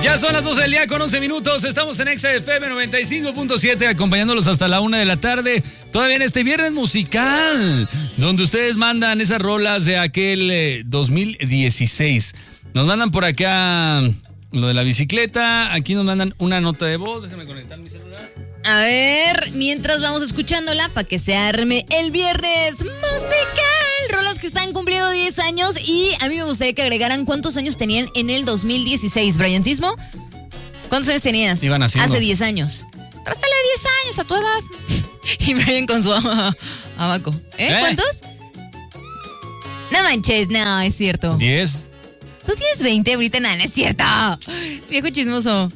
Ya son las 12 del día con 11 minutos. Estamos en Exa FM 95.7 acompañándolos hasta la 1 de la tarde. Todavía en este viernes musical, donde ustedes mandan esas rolas de aquel 2016. Nos mandan por acá lo de la bicicleta. Aquí nos mandan una nota de voz. Déjame conectar mi celular. A ver, mientras vamos escuchándola para que se arme el viernes musical. Rolas que están cumpliendo 10 años y a mí me gustaría que agregaran cuántos años tenían en el 2016. Brian Tismo, ¿cuántos años tenías? Iban haciendo. Hace 10 años. Réstale 10 años a tu edad. Y Brian con su abaco. ¿Cuántos? No manches, no, es cierto. 10. Tú tienes 20 ahorita, no es cierto. Viejo chismoso.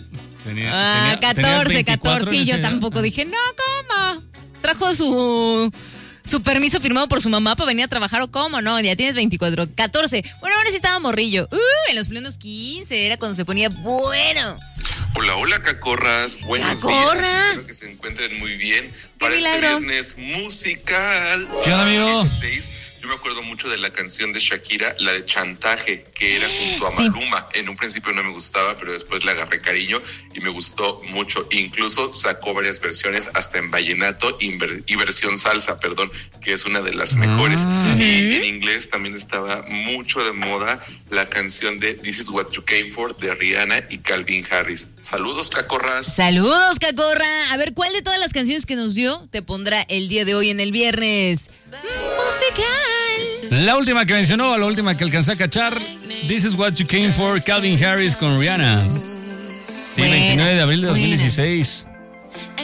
14. Sí, yo tampoco dije, no, ¿cómo? Trajo su permiso firmado por su mamá para venir a trabajar, o cómo, no, ya tienes 24, 14. Bueno, ahora sí estaba morrillo. En los plenos 15, era cuando se ponía bueno. Hola, cacorras. Buenos días. Espero que se encuentren muy bien. Para milagro. Este viernes musical. ¿Qué onda, amigo? 16, yo me acuerdo mucho de la canción de Shakira, la de Chantaje, que era junto a Maluma. En un principio no me gustaba, pero después le agarré cariño y me gustó mucho. Incluso sacó varias versiones, hasta en vallenato y versión salsa, que es una de las mejores. Y en inglés también estaba mucho de moda la canción de This Is What You Came For de Rihanna y Calvin Harris. Saludos, cacorras. Saludos, cacorra. A ver, ¿cuál de todas las canciones que nos dio te pondrá el día de hoy en el viernes musical? La última que mencionó, la última que alcancé a cachar. This Is What You Came For, Calvin Harris con Rihanna. Sí, 29 de abril de 2016.